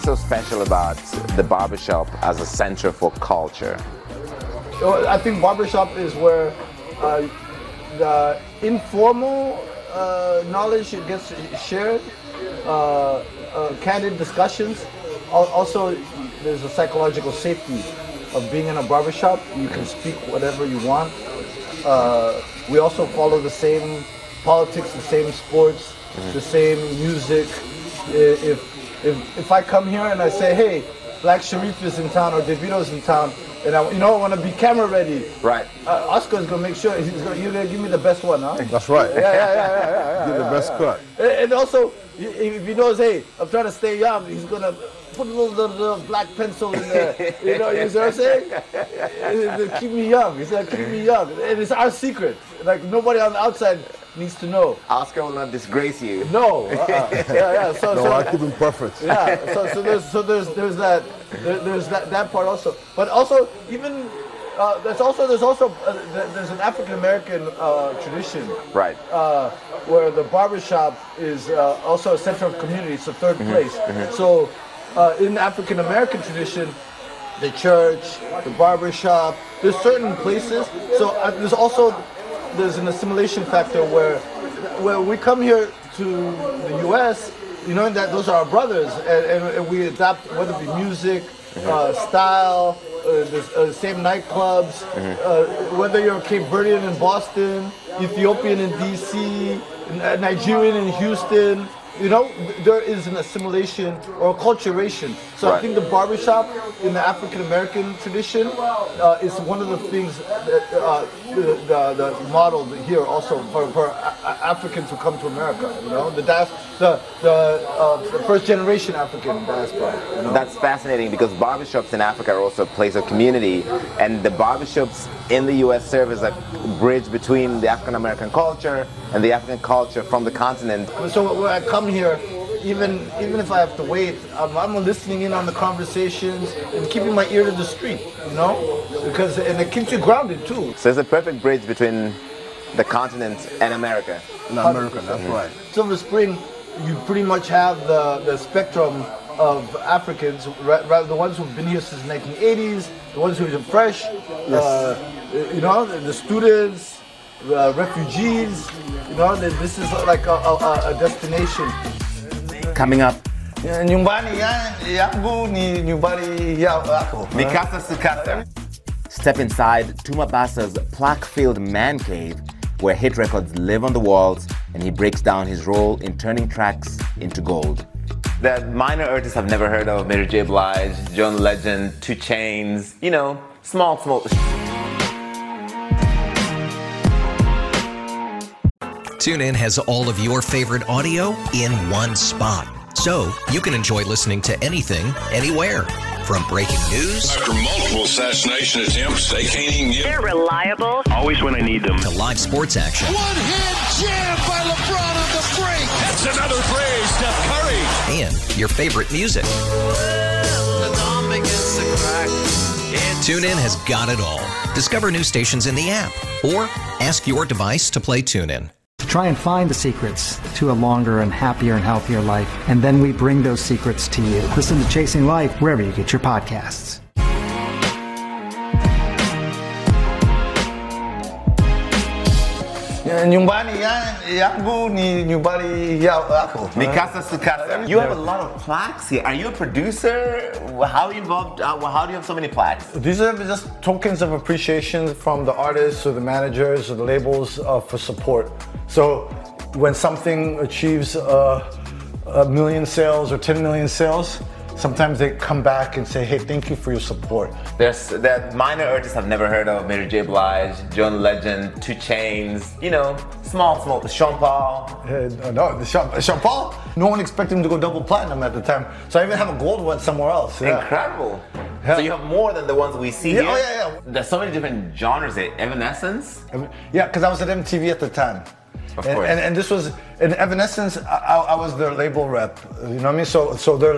So special about the barbershop as a center for culture? I think barbershop is where the informal knowledge gets shared, candid discussions. Also, there's a psychological safety of being in a barbershop. You can speak whatever you want. We also follow the same politics, the same sports, the same music. If I come here and I say, hey, Black Sharif is in town or Davido's in town, and I want to be camera ready. Right. Oscar's gonna make sure you're gonna give me the best one, huh? That's right. Yeah. Get the best cut. And also, if he knows, hey, I'm trying to stay young, he's gonna put a little black pencil in there. You know what I'm saying? To keep me young. He's gonna keep me young, and it's our secret. Like nobody on the outside needs to know. Oscar will not disgrace you. No. Yeah. No, I keep him perfect. Yeah. So there's that part also. But also even there's an African American tradition. Right. Where the barbershop is also a center of community. It's a third place. So in the African American tradition, the church, the barbershop, there's certain places. So there's an assimilation factor where we come here to the U.S., you know, that those are our brothers, and we adapt, whether it be music, style, the same nightclubs, whether you're Cape Verdean in Boston, Ethiopian in D.C., Nigerian in Houston. You know, there is an assimilation or acculturation. So right. I think the barbershop in the African American tradition is one of the things that the model here also for Africans who come to America. You know, the first generation African diaspora. You know? That's fascinating because barbershops in Africa are also a place of community, and the barbershops in the U.S. serve as a bridge between the African American culture and the African culture from the continent. So when I come here, even if I have to wait, I'm listening in on the conversations and keeping my ear to the street, you know, and it keeps you grounded too. So it's a perfect bridge between the continent and America. In America, that's right. Silver Spring, you pretty much have the spectrum of Africans, rather the ones who've been here since the 1980s, the ones who are fresh, you know, the students, refugees, you know, this is like a destination. Coming up, Nyumbani yangu ni nyumbani yako. Mikasa Sukasa. Step inside Tumabasa's plaque-filled man cave, where hit records live on the walls, and he breaks down his role in turning tracks into gold. The minor artists I've never heard of: Mary J. Blige, John Legend, 2 Chainz. You know, small. TuneIn has all of your favorite audio in one spot, so you can enjoy listening to anything, anywhere. From breaking news after multiple assassination attempts, they can't even get. They're reliable. Always when I need them. to live sports action. One-hand jam by LeBron on the break. That's another phrase, Steph Curry. And your favorite music. TuneIn has got it all. Discover new stations in the app or ask your device to play TuneIn. Try and find the secrets to a longer and happier and healthier life. And then we bring those secrets to you. Listen to Chasing Life wherever you get your podcasts. Nyumbani yangu ni nyumbani yako. Mikasa Sukasa. You have a lot of plaques here. Are you a producer? How are you involved? How do you have so many plaques? These are just tokens of appreciation from the artists or the managers or the labels for support. So when something achieves a million sales or 10 million sales, sometimes they come back and say, hey, thank you for your support. There's that minor artists I've never heard of: Mary J. Blige, John Legend, 2 Chainz. You know, small. Sean Paul. No, Sean Paul. No one expected him to go double platinum at the time. So I even have a gold one somewhere else. Yeah. Incredible. Yeah. So you have more than the ones we see here? Oh, yeah. There's so many different genres. Evanescence? Yeah, because I was at MTV at the time. Of course. And this was, in Evanescence, I was their label rep. You know what I mean? So their